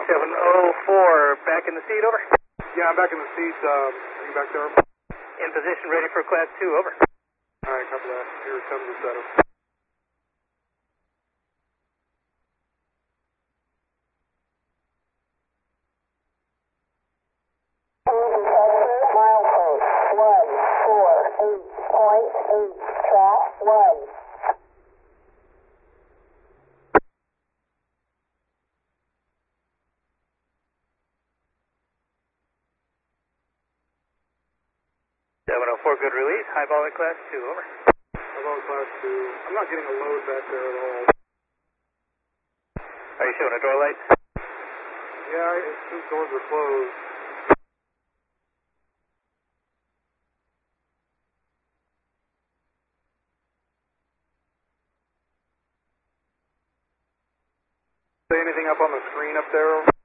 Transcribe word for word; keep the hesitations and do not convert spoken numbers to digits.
seven oh four, back in the seat, over. Yeah, I'm back in the seat. Um, are you back there? In position, ready for class two, over. All right, copy that. Here comes the setup. seven oh four, good release. High ball at class two, over. Hello, class two. I'm not getting a load back there at all. Are you showing a door light? Yeah, it's, those doors are closed. Say anything up on the screen up there?